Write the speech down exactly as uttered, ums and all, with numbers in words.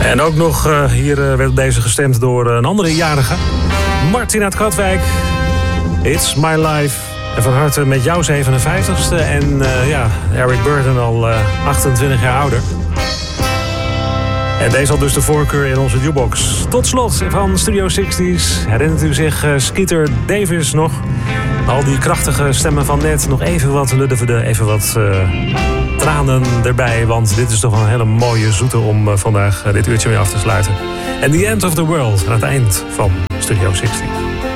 En ook nog uh, hier uh, werd deze gestemd door uh, een andere jarige. Martin uit Katwijk. It's My Life. En van harte met jou zevenenvijftigste. En uh, ja, Eric Burdon al uh, achtentwintig jaar ouder. En deze had dus de voorkeur in onze jukebox. Tot slot van Studio zestig. Herinnert u zich uh, Skeeter Davis nog? Al die krachtige stemmen van net. Nog even wat luddeverde, even wat uh, tranen erbij. Want dit is toch een hele mooie zoete om uh, vandaag uh, dit uurtje weer af te sluiten. En The End of the World aan het eind van Studio zestig.